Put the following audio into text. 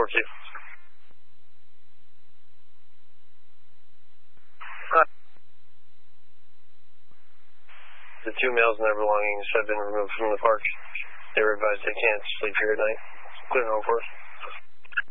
report to you. The 2 males and their belongings have been removed from the park. They were advised they can't sleep here at night. Clear home for us.